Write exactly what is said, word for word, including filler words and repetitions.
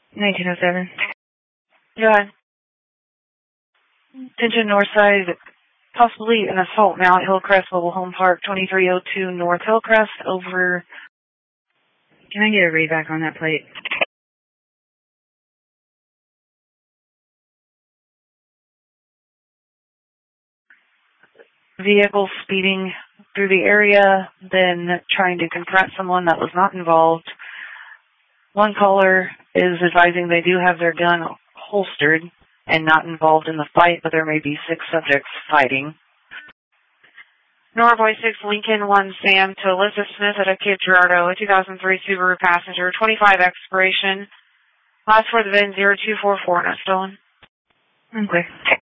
nineteen oh seven. Go ahead. Attention Northside, possibly an assault now at Hillcrest Mobile Home Park, twenty-three oh two North Hillcrest, over. Can I get a read back on that plate? Vehicle speeding through the area, then trying to confront someone that was not involved. One caller is advising they do have their gun holstered and not involved in the fight, but there may be six subjects fighting. Norwood six Lincoln one Sam to Elizabeth Smith at a Cape Girardeau, a two thousand three Subaru passenger, twenty-five expiration. Last for the V I N zero two four four, not stolen. Okay.